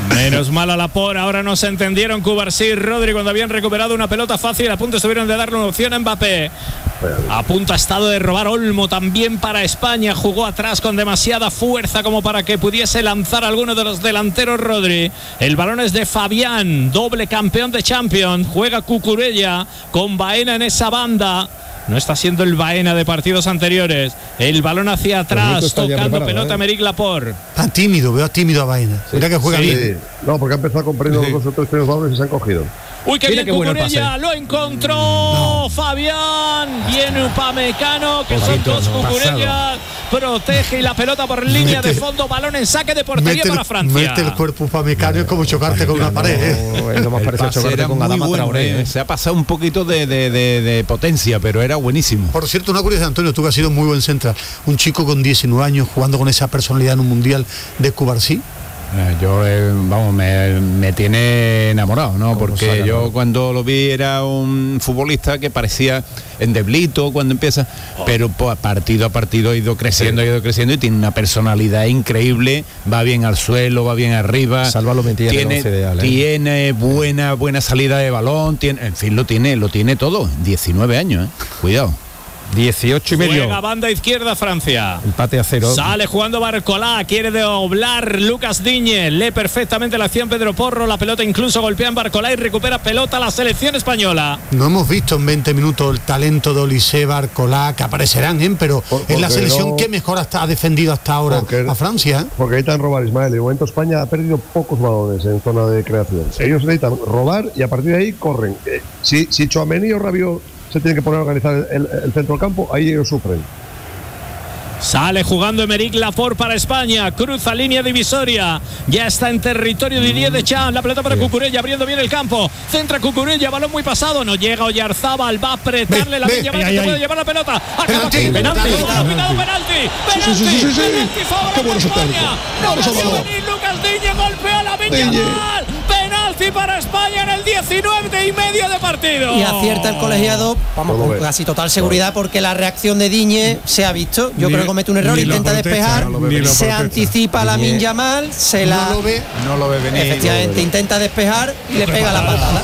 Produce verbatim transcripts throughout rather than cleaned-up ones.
Menos mal a la por, ahora no se entendieron Cubarsí y Rodri cuando habían recuperado una pelota fácil, a punto estuvieron de darle una opción a Mbappé. A punto ha estado de robar Olmo también para España, jugó atrás con demasiada fuerza como para que pudiese lanzar a alguno de los delanteros Rodri. El balón es de Fabián, doble campeón de Champions, juega Cucurella con Baena en esa banda. No está siendo el Baena de partidos anteriores. El balón hacia atrás, tocando pelota a Meric Laporte. Está tímido, veo tímido a Baena. Sí. Mira que juega Sí. bien. No, porque ha empezado comprando sí. dos o tres premios balones y se han cogido. Uy, qué Mira bien qué bueno Cucurella, lo encontró no. Fabián. Bien Upamecano, que Poquito, son dos no, Cucurellas. Protege y la pelota por línea mete, de fondo, balón en saque de portería mete, para Francia. Mete el cuerpo Upamecano, es como chocarte con una pared. No, es lo más parecido a chocarte con Adama bueno, Traoré. Eh. Se ha pasado un poquito de, de, de, de potencia, pero era buenísimo. Por cierto, una curiosidad, Antonio, tú que has sido muy buen central. Un chico con diecinueve años jugando con esa personalidad en un mundial de Cubarsí. Yo, eh, vamos, me, me tiene enamorado, ¿no? Porque yo cuando lo vi era un futbolista que parecía endeblito cuando empieza, pero pues, partido a partido ha ido creciendo, ha ido creciendo y tiene una personalidad increíble, va bien al suelo, va bien arriba. Salva lo metía tiene, en el ideal, ¿eh? Tiene buena, buena salida de balón, tiene, en fin, lo tiene, lo tiene todo. diecinueve años, ¿eh? Cuidado. dieciocho y medio. Juega banda izquierda Francia. Empate a cero. Sale jugando Barcolá, quiere doblar Lucas Digne, lee perfectamente la acción Pedro Porro, la pelota incluso golpea en Barcolá y recupera pelota la selección española. No hemos visto en veinte minutos el talento de Olise, Barcolá, que aparecerán, ¿eh? Pero Por, es la selección no, que mejor hasta, ha defendido hasta ahora porque, a Francia. ¿eh? Porque necesitan robar, Ismael. De momento España ha perdido pocos balones en zona de creación. Ellos necesitan robar y a partir de ahí corren. Eh, si, si Tchouaméni o Rabiot se tienen que poner a organizar el, el, el centro del campo, ahí ellos sufren. Sale jugando Emeric Laporte para España, cruza línea divisoria, ya está en territorio de Didier Deschamps, la pelota para Cucurella, abriendo bien el campo, centra Cucurella, balón muy pasado, no llega Oyarzábal, va a apretarle la Villa, que puede llevar la pelota, acaba penalti, penalti, penalti, penalti, penalti, favor a España, no va a venir Lucas Digne, golpea la Villa, penalti para España en el diecinueve y medio de partido. Y acierta el colegiado, vamos, con casi total seguridad, porque la reacción de Digne se ha visto, yo creo que comete un error, intenta protesta, despejar, no ve, se anticipa a Lamine Yamal, se la no lo ve, no lo ve venir, efectivamente no lo ve. Intenta despejar y le pega la patada.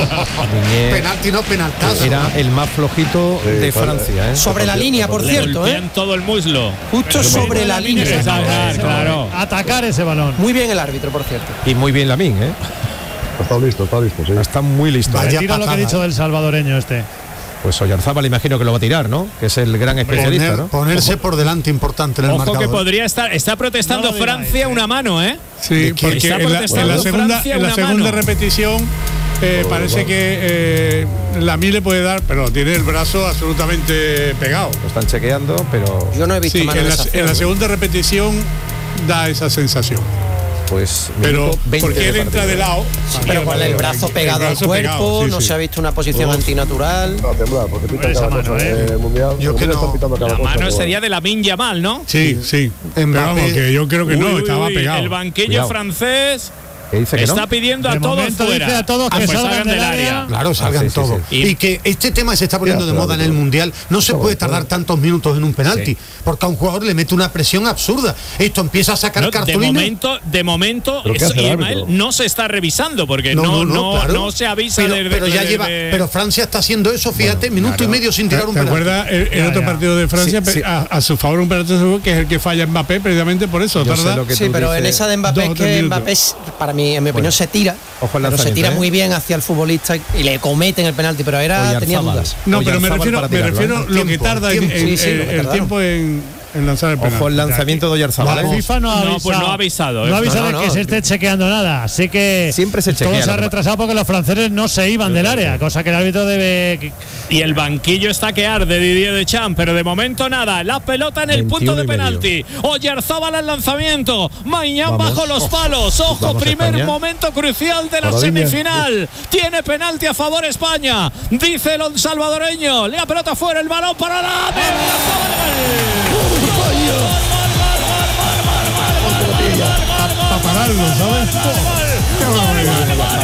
Penalti no penaltazo. Era el más flojito sí, de Francia, ¿eh? Sobre la línea, por cierto, ¿eh? todo el muslo. Justo sobre la línea. Atacar, claro. Atacar ese balón. Muy bien el árbitro, por cierto. Y muy bien Lamine, ¿eh? Está listo, está listo, sí. Está muy listo. Retiro lo que ha dicho del salvadoreño este. Pues Oyarzábal imagino que lo va a tirar, ¿no? Que es el gran especialista, Poner, ¿no? Ponerse Ojo. por delante importante en el Ojo marcador. que podría estar, está protestando no Francia digáis, una mano, ¿eh? Sí, porque en la, en la segunda, en la segunda repetición eh, oh, parece oh, que eh, Lamine le puede dar, pero tiene el brazo absolutamente pegado. Lo están chequeando, pero yo no he visto sí, mano en, la, acción, en la ¿no? segunda repetición da esa sensación. Pues pero porque él entra de lado, sí, pero con el brazo pegado el brazo al cuerpo, pegado, sí, no sí. se ha visto una posición oh. antinatural. No, temblar, porque pita cada mano, cosa, ¿eh? eh, mundial. Yo que no. La cosa, mano sería de Lamine Yamal, ¿no? Sí, sí. En pero vamos, que yo creo que uy, no, uy, estaba uy, pegado. El banquillo Cuidado. francés. Dice que está no? pidiendo a de todos fuera. Dice a todos que ah, pues salgan del área. área. Claro, salgan ah, sí, todos. Sí, sí. Y, y que este tema se está poniendo ya, de moda claro, en el Mundial. No se puede tardar tantos minutos en un penalti, sí. porque a un jugador le mete una presión absurda. Esto empieza a sacar no, cartulina. De momento, de momento eso, Ismael, no se está revisando, porque no, no, no, no, claro. no se avisa pero, de, pero ya de, lleva, de... pero Francia está haciendo eso, fíjate, bueno, minuto claro. y medio sin tirar un ¿Te penalti. ¿Te acuerdas el, el ya, otro ya. partido de Francia sí, sí. A, a su favor un penalti que es el que falla Mbappé precisamente por eso, ¿verdad? Sí, pero en esa de Mbappé que Mbappé para mí, en mi opinión, se tira. Ojo pero se tira ¿eh? muy bien hacia el futbolista y le cometen el penalti, pero era tenía dudas. No, pero me refiero, me refiero ¿eh? lo que tarda el, el, sí, sí, el, el tiempo en, en lanzar el penalti. Ojo el lanzamiento de Oyarzábal. La FIFA no ha avisado, no, pues no ha avisado, ¿eh? no ha avisado no, de no, que no. se esté chequeando nada, así que siempre se chequea, todo se ha retrasado porque los franceses no se iban del área, cosa que el árbitro debe. Y el banquillo está que arde Didier Deschamps, pero de momento nada. La pelota en el punto de penalti. Oyarzábal al lanzamiento. Mañán bajo los palos. Ojo, Vamos primer España. momento crucial de la Para semifinal. Diña. Tiene penalti a favor España. Dice el salvadoreño. La pelota fuera, el balón para la. Para pararlo, ¿sabes?